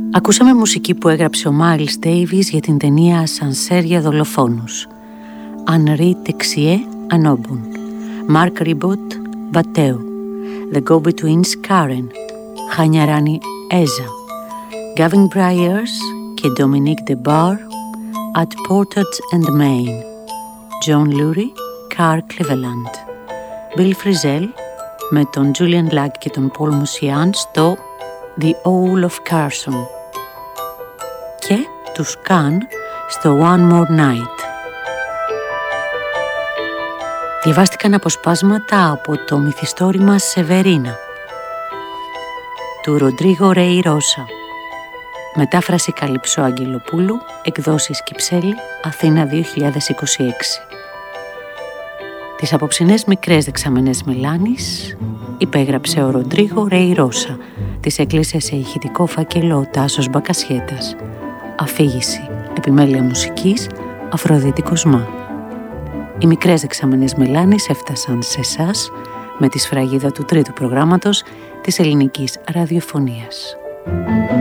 Ακούσαμε μουσική που έγραψε ο Miles Davis για την ταινία «Ασανσέρ για δολοφόνους». Henri Texier Anobun, Marc Ribot Bateu, The Go-Betweens Karen, Χανιαράνη Έζα, Gavin Bryars και Dominique DeBar at Portage and Main, John Lurie, Carr Cleveland, Bill Frisell με τον Julian Lage και τον Paul Moussian στο The Owl of Carson και τους Can στο One More Night. Διαβάστηκαν αποσπάσματα από το μυθιστόρημα «Σεβερίνα» του Ροντρίγο Ρέι Ρώσα, μετάφραση Καλυψό Αγγελοπούλου, εκδόσεις Κυψέλη, Αθήνα 2026. Τις απόψινές μικρές δεξαμενές μελάνης υπέγραψε ο Ροντρίγο Ρέι Ρώσα, τις έκλεισε σε ηχητικό φάκελο ο Τάσος Μπακασιέτας. Αφήγηση, επιμέλεια μουσικής, Αφροδίτη Κοσμά. Οι μικρές δεξαμενές μελάνης έφτασαν σε εσάς με τη σφραγίδα του τρίτου προγράμματος της ελληνικής ραδιοφωνίας.